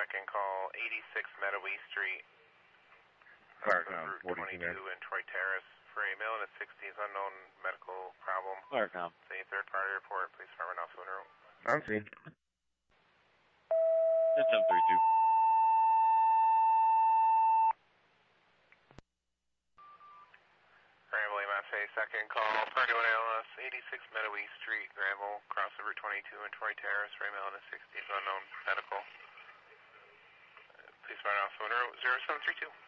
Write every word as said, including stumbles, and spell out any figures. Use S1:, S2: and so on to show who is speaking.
S1: second call, eighty-six Meadowee Street.
S2: Claricom,
S1: Route twenty-two in Troy Terrace. For a male in his sixties, unknown medical problem.
S2: Claricom.
S1: Any third party report, please find Alpha Monroe.
S2: I'm seeing.
S3: It's seven thirty-two.
S1: Granville, Massey, second call, Party one L S, eighty-six Meadowee Street, Granville, cross the Route twenty-two in Troy Terrace, for a male in his sixties, unknown medical. Please find Alpha Monroe, zero seven three two.